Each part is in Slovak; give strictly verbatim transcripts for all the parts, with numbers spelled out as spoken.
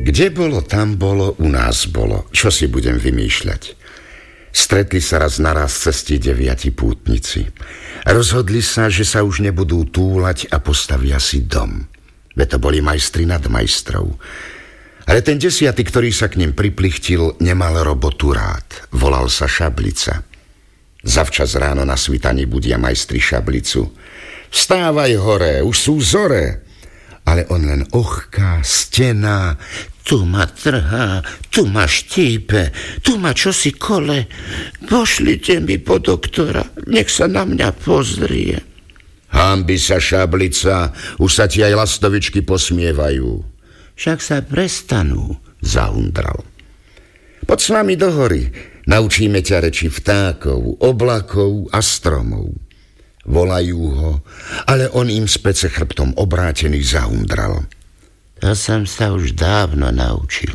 Kde bolo, tam bolo, u nás bolo. Čo si budem vymýšľať? Stretli sa raz naraz ceste deviati pútnici. Rozhodli sa, že sa už nebudú túlať a postavia si dom. Veď to boli majstri nad majstrov. Ale ten desiaty, ktorý sa k nim priplichtil, nemal robotu rád. Volal sa Šablica. Zavčas ráno na svitaní budia majstri Šablicu. Vstávaj hore, už sú zore. Ale on len ochká, stená. Tu ma trhá, tu ma štípe, tu ma čosi kole. Pošlite mi po doktora, nech sa na mňa pozrie. Hanbi sa, Šablica, už sa ti aj lastovičky posmievajú. Však sa prestanú, zahundral. Poď s nami do hory, naučíme ťa reči vtákov, oblakov a stromov. Volajú ho, ale on im späť chrbtom obrátený zahundral. To som sa už dávno naučil.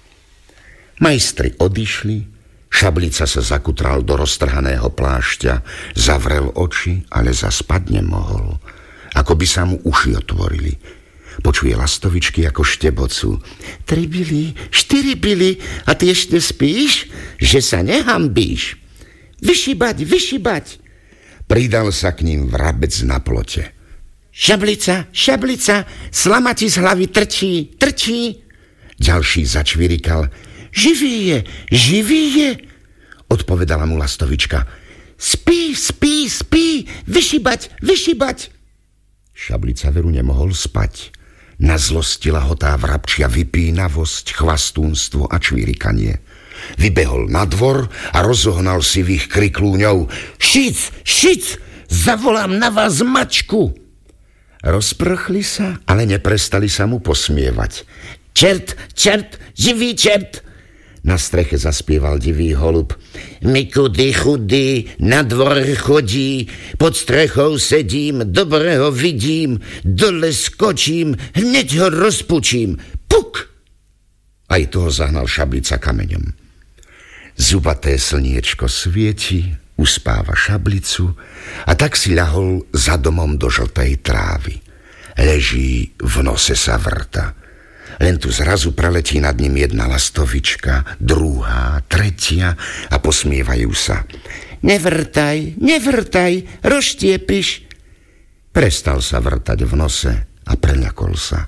Majstri odišli, Šablica sa zakutral do roztrhaného plášťa, zavrel oči, ale zaspať nemohol. Ako by sa mu uši otvorili. Počuje lastovičky ako štebocu. Tri bili, štyri bili, a ty ešte spíš? Že sa nehambíš. Vyšibať, vyšibať. Pridal sa k ním vrabec na plote. Šablica, Šablica, slama ti z hlavy trčí, trčí. Ďalší začvirikal. Živý je, živý je, odpovedala mu lastovička. Spí, spí, spí, vyšibať, vyšibať. Šablica veru nemohol spať. Nazlostila ho tá vrabčia vypínavosť, chvastúnstvo a čvirikanie. Vybehol na dvor a rozohnal sivých kriklúňov. Šic, šic, zavolám na vás mačku. Rozprchli sa, ale neprestali sa mu posmievať. Čert, čert, živý čert. Na streche zaspieval divý holub. Mikudy chudý, na dvor chodí, pod strechou sedím, dobre ho vidím, dole skočím, hneď ho rozpučím. Puk! Aj toho zahnal Šablica kameňom. Zubaté slniečko svieti, uspáva Šablicu a tak si ľahol za domom do žltej trávy. Leží, v nose sa vrta. Len tu zrazu preletí nad ním jedna lastovička, druhá, tretia a posmievajú sa. Nevrtaj, nevrtaj, rozštiepiš. Prestal sa vrtať v nose a preľakol sa.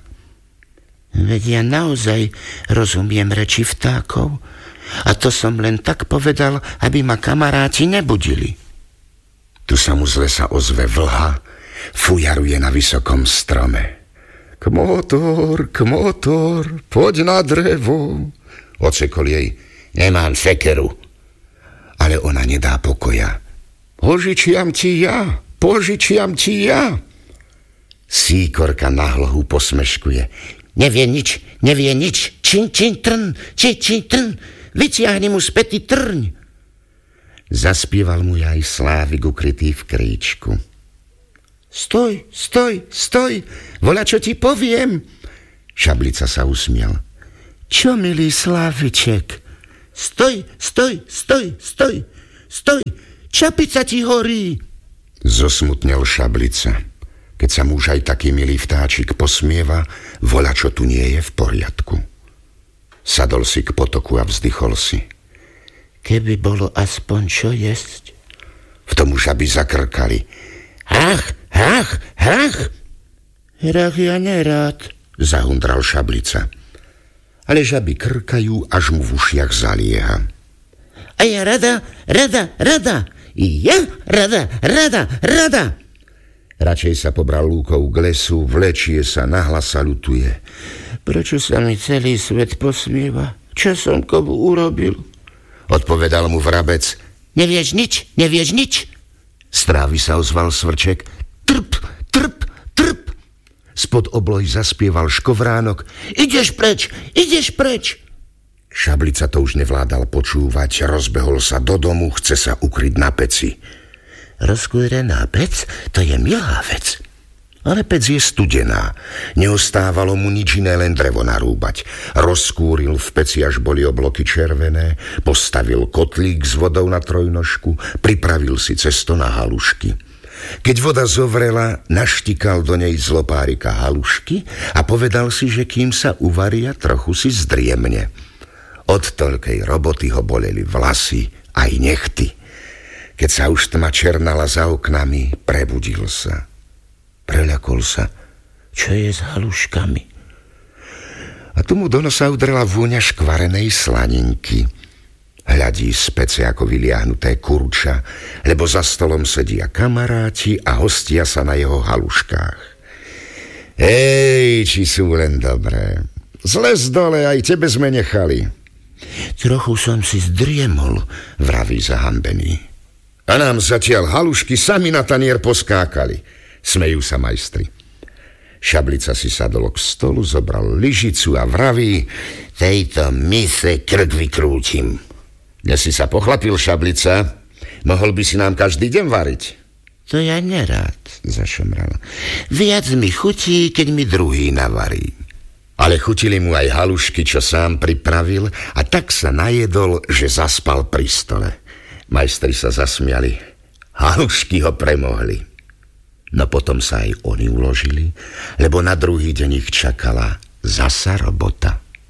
Veď ja naozaj rozumiem reči vtákov. A to som len tak povedal, aby ma kamaráti nebudili. Tu sa mu z lesa ozve vlha, fujaruje na vysokom strome. Kmotor, kmotor, poď na drevo. Ocekol jej, nemám sekeru. Ale ona nedá pokoja. Požičiam ti ja, požičiam ti ja. Síkorka nahlohu posmeškuje. Nevie nič, nevie nič. Čin, čin, trn, čin, čin, trn. Vyciahni mu späty trň. Zaspieval mu aj Slávik ukrytý v kríčku. Stoj, stoj, stoj, voľa, čo ti poviem. Šablica sa usmial. Čo, milý Sláviček? Stoj, stoj, stoj, stoj, stoj, čapica ti horí. Zosmutnel Šablica. Keď sa mu už aj taký milý vtáčik posmieva, voľa, čo tu nie je v poriadku. Sadol si k potoku a vzdychol si. Keby bolo aspoň čo jesť. V tom už žaby zakrkali. Hrach, hrach, hrach. Hrach ja nerád, zahundral Šablica. Ale žaby krkajú, až mu v ušiach zalieha. A ja rada, rada, rada. I ja rada, rada, rada. Radšej sa pobral lúkou k lesu, vlečie sa, nahlas sa ľutuje. Prečo sa mi celý svet posmieva? Čo som komu urobil? Odpovedal mu vrabec. Nevieš nič, nevieš nič. Z trávy sa ozval svrček. Trp, trp, trp. Spod oblohy zaspieval škovránok. Ideš preč, ideš preč. Šablica to už nevládal počúvať, rozbehol sa do domu, chce sa ukryť na peci. Rozkúrená pec, to je milá vec. Ale pec je studená. Neostávalo mu nič iné, len drevo narúbať. Rozkúril v peci, až boli obloky červené, postavil kotlík s vodou na trojnožku, pripravil si cesto na halušky. Keď voda zovrela, naštikal do nej z lopárika halušky a povedal si, že kým sa uvaria, trochu si zdriemne. Od toľkej roboty ho boleli vlasy aj nechty. Keď sa už tma černala za oknami, prebudil sa. Preľakol sa. Čo je s haluškami? A tu mu do nosa udrela vôňa škvarenej slaninky. Hľadí z pece ako vyliahnuté kurča, lebo za stolom sedia kamaráti a hostia sa na jeho haluškách. Ej, či sú len dobré. Zles dole, aj tebe sme nechali. Trochu som si zdriemol, vraví zahambený. A nám zatiaľ halušky sami na tanier poskákali. Smejú sa majstri. Šablica si sadol k stolu, zobral lyžicu a vraví: tejto mise krk vykrútim. Dnes si sa pochlapil, Šablica. Mohol by si nám každý deň variť. To ja nerád, zašomral. Viac mi chutí, keď mi druhý navarí. Ale chutili mu aj halušky, čo sám pripravil, a tak sa najedol, že zaspal pri stole. Majstri sa zasmiali. Halušky ho premohli. No potom sa aj oni uložili, lebo na druhý deň ich čakala zasa robota.